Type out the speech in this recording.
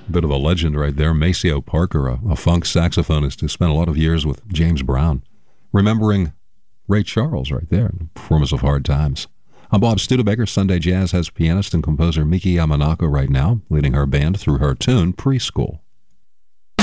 Bit of a legend right there. Maceo Parker, a funk saxophonist who spent a lot of years with James Brown. Remembering Ray Charles right there, performance of Hard Times. I'm Bob Studebaker. Sunday Jazz has pianist and composer Miki Yamanaka right now, leading her band through her tune, Preschool.